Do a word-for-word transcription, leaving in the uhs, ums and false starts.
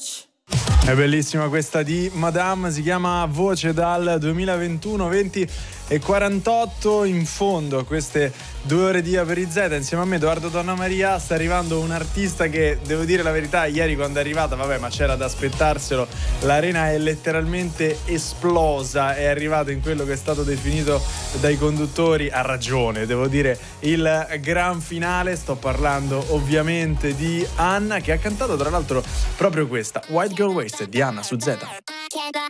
touch. È bellissima questa di Madame, si chiama Voce dal duemilaventuno, venti e quarantotto. In fondo a queste due ore di Aperi Z insieme a me Edoardo Donnamaria sta arrivando un artista che, devo dire la verità, ieri quando è arrivata, vabbè, ma c'era da aspettarselo, l'arena è letteralmente esplosa, è arrivato in quello che è stato definito dai conduttori, a ragione, devo dire, il gran finale. Sto parlando ovviamente di Anna, che ha cantato tra l'altro proprio questa, White Girl Wasted di Anna su Z. Can't